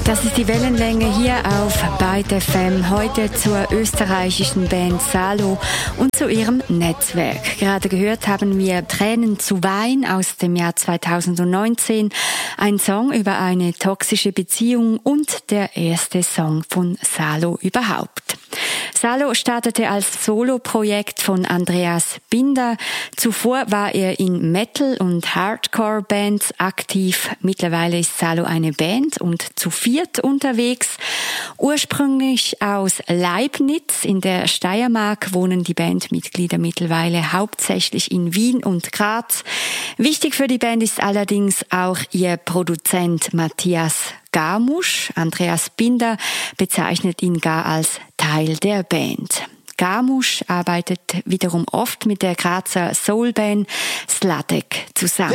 Das ist die Wellenlänge hier auf Byte FM. Heute zur österreichischen Band Salo und zu ihrem Netzwerk. Gerade gehört haben wir Tränen zu Wein aus dem Jahr 2019. Ein Song über eine toxische Beziehung und der erste Song von Salo überhaupt. Salo startete als Solo-Projekt von Andreas Binder. Zuvor war er in Metal- und Hardcore-Bands aktiv. Mittlerweile ist Salo eine Band und zu viert unterwegs. Ursprünglich aus Leibnitz in der Steiermark wohnen die Bandmitglieder mittlerweile hauptsächlich in Wien und Graz. Wichtig für die Band ist allerdings auch ihr Produzent Matthias Garmusch. Andreas Binder bezeichnet ihn gar als Teil der Band. Garmusch arbeitet wiederum oft mit der Grazer Soulband Sladek zusammen.